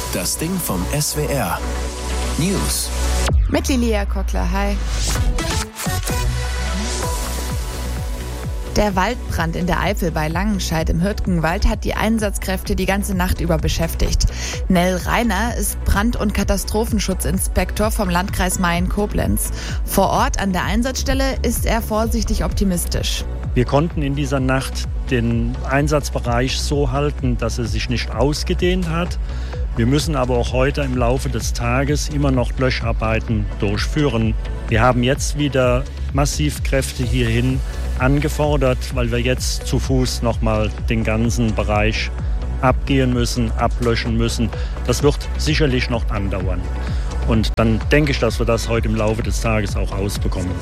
Das Ding vom SWR. News. Mit Lilia Kockler, hi. Der Waldbrand in der Eifel bei Langenscheid im Hürtgenwald hat die Einsatzkräfte die ganze Nacht über beschäftigt. Nell Reiner ist Brand- und Katastrophenschutzinspektor vom Landkreis Mayen-Koblenz. Vor Ort an der Einsatzstelle ist er vorsichtig optimistisch. Wir konnten in dieser Nacht den Einsatzbereich so halten, dass er sich nicht ausgedehnt hat. Wir müssen aber auch heute im Laufe des Tages immer noch Löscharbeiten durchführen. Wir haben jetzt wieder massiv Kräfte hierhin angefordert, weil wir jetzt zu Fuß nochmal den ganzen Bereich abgehen müssen, ablöschen müssen. Das wird sicherlich noch andauern. Und dann denke ich, dass wir das heute im Laufe des Tages auch ausbekommen.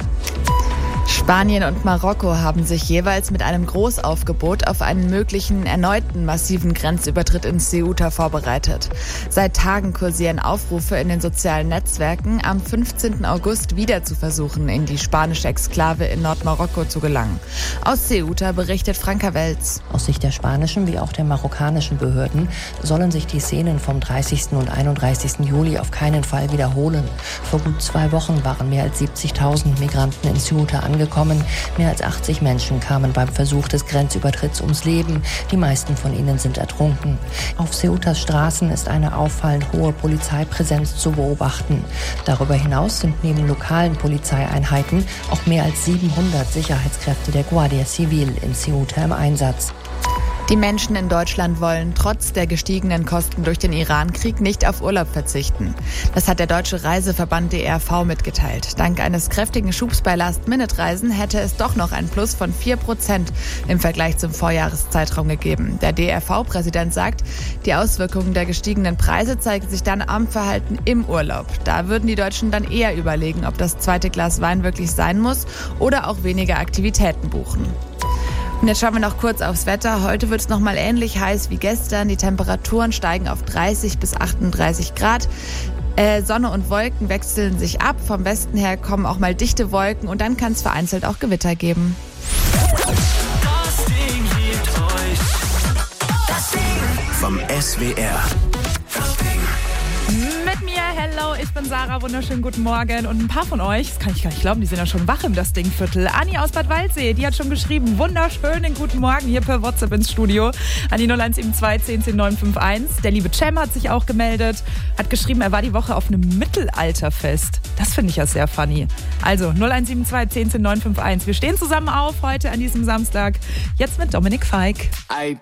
Spanien und Marokko haben sich jeweils mit einem Großaufgebot auf einen möglichen erneuten massiven Grenzübertritt in Ceuta vorbereitet. Seit Tagen kursieren Aufrufe in den sozialen Netzwerken, am 15. August wieder zu versuchen, in die spanische Exklave in Nordmarokko zu gelangen. Aus Ceuta berichtet Franka Welz. Aus Sicht der spanischen wie auch der marokkanischen Behörden sollen sich die Szenen vom 30. und 31. Juli auf keinen Fall wiederholen. Vor gut 2 Wochen waren mehr als 70.000 Migranten in Ceuta angekommen. Mehr als 80 Menschen kamen beim Versuch des Grenzübertritts ums Leben. Die meisten von ihnen sind ertrunken. Auf Ceutas Straßen ist eine auffallend hohe Polizeipräsenz zu beobachten. Darüber hinaus sind neben lokalen Polizeieinheiten auch mehr als 700 Sicherheitskräfte der Guardia Civil in Ceuta im Einsatz. Die Menschen in Deutschland wollen trotz der gestiegenen Kosten durch den Iran-Krieg nicht auf Urlaub verzichten. Das hat der Deutsche Reiseverband DRV mitgeteilt. Dank eines kräftigen Schubs bei Last-Minute-Reisen hätte es doch noch ein Plus von 4% im Vergleich zum Vorjahreszeitraum gegeben. Der DRV-Präsident sagt, die Auswirkungen der gestiegenen Preise zeigen sich dann am Verhalten im Urlaub. Da würden die Deutschen dann eher überlegen, ob das zweite Glas Wein wirklich sein muss oder auch weniger Aktivitäten buchen. Und jetzt schauen wir noch kurz aufs Wetter. Heute wird es noch mal ähnlich heiß wie gestern. Die Temperaturen steigen auf 30 bis 38 Grad. Sonne und Wolken wechseln sich ab. Vom Westen her kommen auch mal dichte Wolken und dann kann es vereinzelt auch Gewitter geben. Das Ding liebt euch. Das Ding vom SWR. Das Ding. Mit mir, hello, ich bin Sarah, wunderschönen guten Morgen. Und ein paar von euch, das kann ich gar nicht glauben, die sind ja schon wach im Das Ding-Viertel. Anni aus Bad Waldsee, die hat schon geschrieben, wunderschönen guten Morgen hier per WhatsApp ins Studio an die 0172 10 10 951. Der liebe Cem hat sich auch gemeldet, hat geschrieben, er war die Woche auf einem Mittelalterfest. Das finde ich ja sehr funny. Also 0172 10 10 951. Wir stehen zusammen auf heute an diesem Samstag. Jetzt mit Dominik Feig.